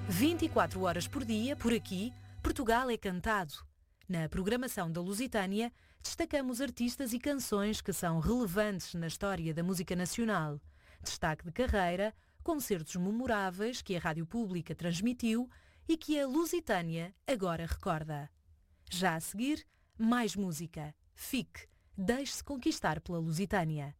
24 horas por dia, por aqui, Portugal é cantado. Na programação da Lusitânia, destacamos artistas e canções que são relevantes na história da música nacional. Destaque de carreira, concertos memoráveis que a Rádio Pública transmitiu e que a Lusitânia agora recorda. Já a seguir, mais música. Fique, deixe-se conquistar pela Lusitânia.